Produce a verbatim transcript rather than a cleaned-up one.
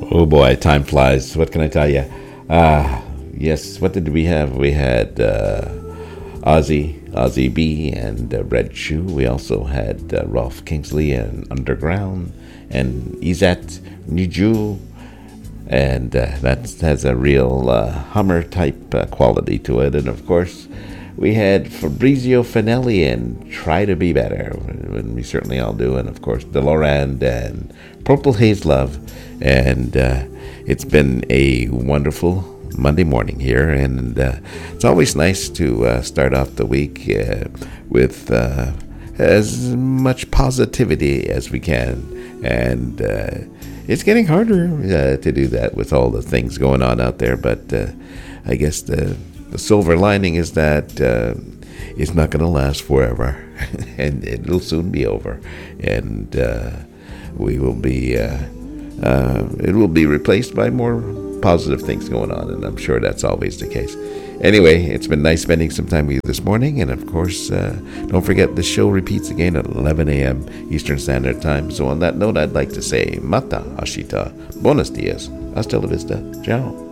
Oh boy, time flies. What can I tell you? Uh, yes, what did we have? We had uh, Ozzy, Ozzy B, and uh, Red Shoe. We also had uh, Rolf Kingsley and Underground, and Izat Niju, and uh, that has a real uh, Hummer type uh, quality to it. And of course, we had Fabrizio Finelli and Try to Be Better, and we certainly all do. And of course, Delorand and Purple Haze Love. And uh, it's been a wonderful Monday morning here, and uh, it's always nice to uh, start off the week uh, with uh, as much positivity as we can. And uh, it's getting harder uh, to do that with all the things going on out there, but uh, I guess the The silver lining is that uh, it's not going to last forever, and it'll soon be over, and uh, we will be, uh, uh, it will be replaced by more positive things going on, and I'm sure that's always the case. Anyway, it's been nice spending some time with you this morning, and of course, uh, don't forget the show repeats again at eleven a.m. Eastern Standard Time. So on that note, I'd like to say, Mata Ashita, Buenos dias, hasta la vista, ciao.